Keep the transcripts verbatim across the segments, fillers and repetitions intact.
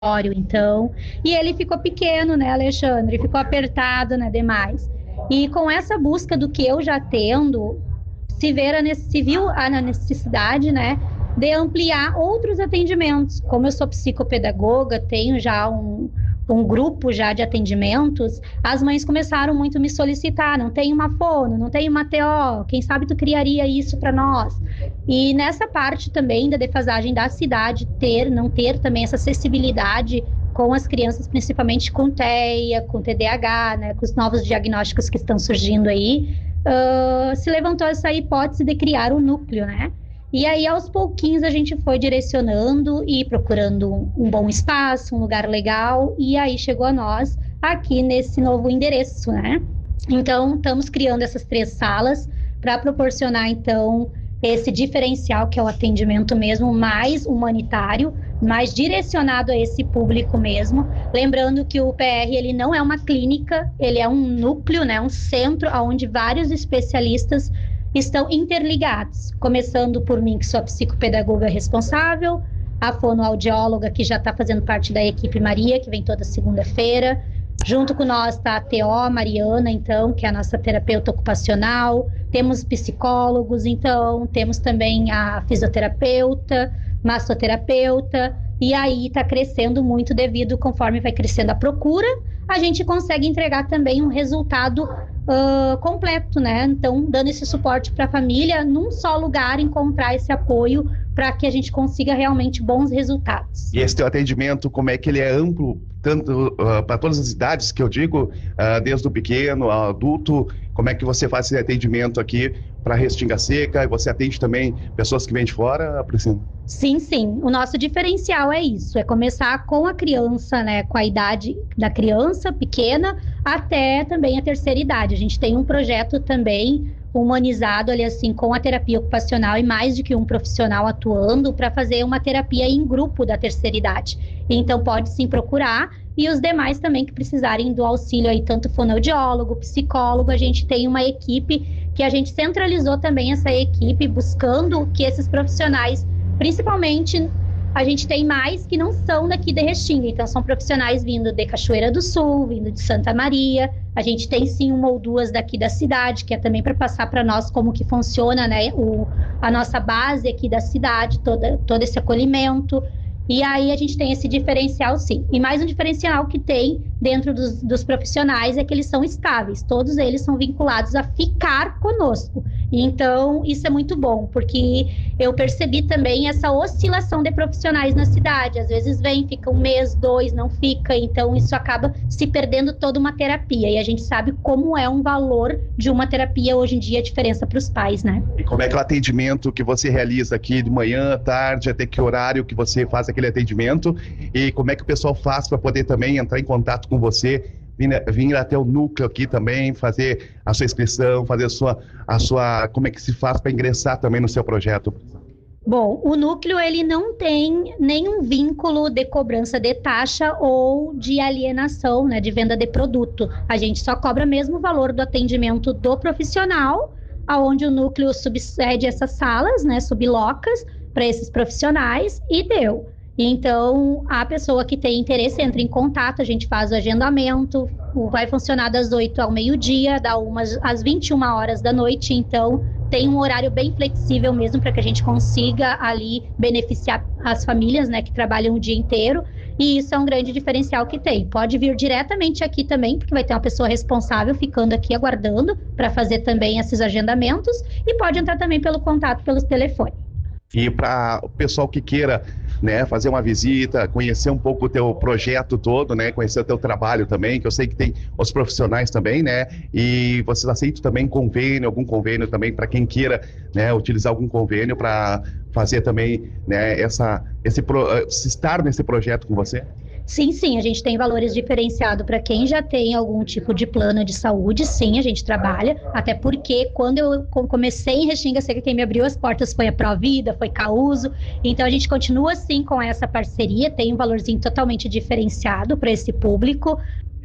então, e ele ficou pequeno, né, Alexandre? Ficou apertado, né, demais. E com essa busca do que eu já tendo, se, ver a, se viu a necessidade, né, de ampliar outros atendimentos. Como eu sou psicopedagoga, tenho já um, um grupo já de atendimentos, as mães começaram muito a me solicitar, não tem uma fono, não tem uma T O, quem sabe tu criaria isso para nós? E nessa parte também da defasagem da cidade, ter, não ter também essa acessibilidade com as crianças, principalmente com T E A, com T D A H, né, com os novos diagnósticos que estão surgindo aí, uh, se levantou essa hipótese de criar um núcleo, né? E aí, aos pouquinhos, a gente foi direcionando e procurando um, um bom espaço, um lugar legal, e aí chegou a nós aqui nesse novo endereço, né? Então, estamos criando essas três salas para proporcionar, então, esse diferencial, que é o atendimento mesmo mais humanitário, mais direcionado a esse público mesmo. Lembrando que o P R, ele não é uma clínica, ele é um núcleo, né? Um centro onde vários especialistas estão interligados, começando por mim, que sou a psicopedagoga responsável, a fonoaudióloga, que já está fazendo parte da equipe Maria, que vem toda segunda-feira. Junto com nós está a T O, Mariana, então, que é a nossa terapeuta ocupacional. Temos psicólogos, então, temos também a fisioterapeuta, massoterapeuta, e aí está crescendo muito devido, conforme vai crescendo a procura, a gente consegue entregar também um resultado Uh, completo, né? Então, dando esse suporte para a família, num só lugar, encontrar esse apoio para que a gente consiga realmente bons resultados. E esse teu atendimento, como é que ele é amplo, tanto uh, para todas as idades, que eu digo, uh, desde o pequeno ao adulto, como é que você faz esse atendimento aqui para Restinga Seca? E você atende também pessoas que vêm de fora, Priscila? Sim, sim. O nosso diferencial é isso, é começar com a criança, né, com a idade da criança pequena até também a terceira idade. A gente tem um projeto também humanizado ali assim com a terapia ocupacional e mais de que um profissional atuando para fazer uma terapia em grupo da terceira idade. Então pode sim procurar, e os demais também que precisarem do auxílio aí, tanto fonoaudiólogo, psicólogo, a gente tem uma equipe que a gente centralizou também essa equipe buscando que esses profissionais, principalmente a gente tem mais que não são daqui de Restinga, então são profissionais vindo de Cachoeira do Sul, vindo de Santa Maria. A gente tem sim uma ou duas daqui da cidade, que é também para passar para nós como que funciona, né, o, a nossa base aqui da cidade, toda, todo esse acolhimento. E aí a gente tem esse diferencial, sim. E mais um diferencial que tem dentro dos, dos profissionais é que eles são estáveis. Todos eles são vinculados a ficar conosco. Então, isso é muito bom, porque eu percebi também essa oscilação de profissionais na cidade. Às vezes vem, fica um mês, dois, não fica. Então, isso acaba se perdendo toda uma terapia. E a gente sabe como é um valor de uma terapia hoje em dia, a diferença para os pais, né? E como é que é o atendimento que você realiza aqui de manhã, tarde, até que horário que você faz aquele atendimento? E como é que o pessoal faz para poder também entrar em contato com você? Vir, vir até o núcleo aqui também, fazer a sua inscrição, fazer a sua, a sua... Como é que se faz para ingressar também no seu projeto? Bom, o núcleo ele não tem nenhum vínculo de cobrança de taxa ou de alienação, né, de venda de produto. A gente só cobra mesmo o valor do atendimento do profissional, aonde o núcleo subcede essas salas, né, sublocas para esses profissionais e deu. Então, a pessoa que tem interesse entra em contato, a gente faz o agendamento, vai funcionar das oito ao meio-dia, dá umas às vinte e uma horas da noite, então tem um horário bem flexível mesmo para que a gente consiga ali beneficiar as famílias, né, que trabalham o dia inteiro, e isso é um grande diferencial que tem. Pode vir diretamente aqui também, porque vai ter uma pessoa responsável ficando aqui aguardando para fazer também esses agendamentos, e pode entrar também pelo contato, pelos telefones. E para o pessoal que queira, né, fazer uma visita, conhecer um pouco o teu projeto todo, né, conhecer o teu trabalho também, que eu sei que tem os profissionais também, né, e vocês aceitam também convênio, algum convênio também para quem queira, né, utilizar algum convênio para fazer também, né, essa, esse pro, estar nesse projeto com você? Sim, sim, a gente tem valores diferenciados para quem já tem algum tipo de plano de saúde, sim, a gente trabalha, até porque quando eu comecei em Restinga Seca, quem me abriu as portas foi a Provida, foi Causo, então a gente continua sim com essa parceria, tem um valorzinho totalmente diferenciado para esse público,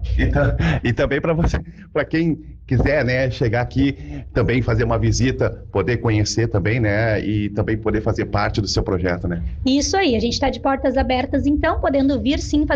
Então, e também para você, para quem quiser, né, chegar aqui, também fazer uma visita, poder conhecer também, né, e também poder fazer parte do seu projeto, né? Isso aí, a gente está de portas abertas, então, podendo vir sim